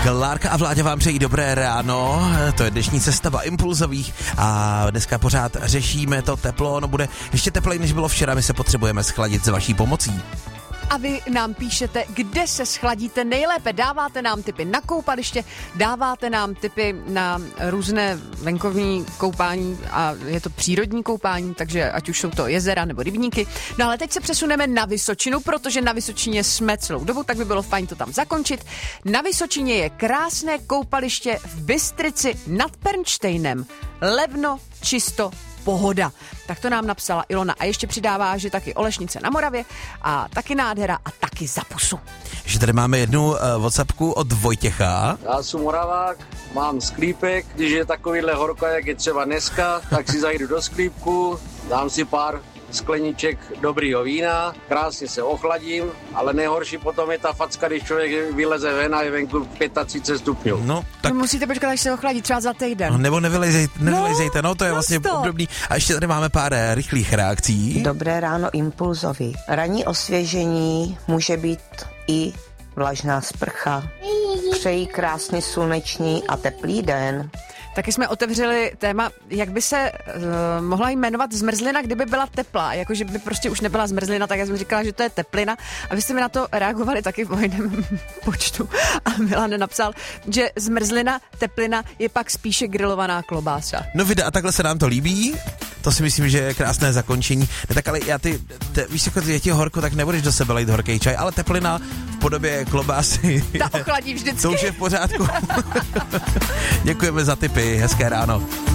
Klárka a Vláďa vám přejí dobré ráno, to je dnešní sestava Impulzových a dneska pořád řešíme to teplo, no bude ještě teplej, než bylo včera, my se potřebujeme schladit s vaší pomocí. A vy nám píšete, kde se schladíte nejlépe. Dáváte nám tipy na koupaliště, dáváte nám tipy na různé venkovní koupání a je to přírodní koupání, takže ať už jsou to jezera nebo rybníky. No ale teď se přesuneme na Vysočinu, protože na Vysočině jsme celou dobu, tak by bylo fajn to tam zakončit. Na Vysočině je krásné koupaliště v Bystrici nad Pernštejnem. Levno, čisto, pohoda. Tak to nám napsala Ilona a ještě přidává, že taky Olešnice na Moravě a taky nádhera a taky za pusu. Že tady máme jednu WhatsAppku od Vojtěcha. Já jsem Moravák, mám sklípek, když je takovýhle horko, jak je třeba dneska, tak si zajdu do sklípku, dám si pár skleniček dobrýho vína, krásně se ochladím, ale nejhorší potom je ta facka, když člověk vyleze ven a je venku 35 stupňů. No, tak... No, musíte počkat, až se ochladí, třeba za týden. No, nebo nevylejzejte, no to je vlastně obdobný. A ještě tady máme pár rychlých reakcí. Dobré ráno, Impulzovi. Ranní osvěžení může být i vlažná sprcha. Přeji krásný slunečný a teplý den. Taky jsme otevřeli téma, jak by se mohla jmenovat zmrzlina, kdyby byla teplá. Jakože by prostě už nebyla zmrzlina, tak já jsem říkala, že to je teplina. A vy jste mi na to reagovali taky v hojném počtu. A Milan napsal, že zmrzlina, teplina je pak spíše grilovaná klobása. No videa, a takhle se nám to líbí. To si myslím, že je krásné zakončení. Ne, tak ale víš, jako je ti horko, tak nebudeš do sebe lejt horký čaj, ale teplina v podobě klobásy. Ta ochladí vždycky. To už je v pořádku. Děkujeme za tipy, hezké ráno.